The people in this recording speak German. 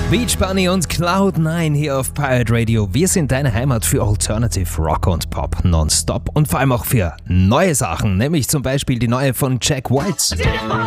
Beach Bunny und Cloud9 hier auf Pirate Radio. Wir sind deine Heimat für Alternative Rock und Pop nonstop und vor allem auch für neue Sachen, nämlich zum Beispiel die neue von Jack White.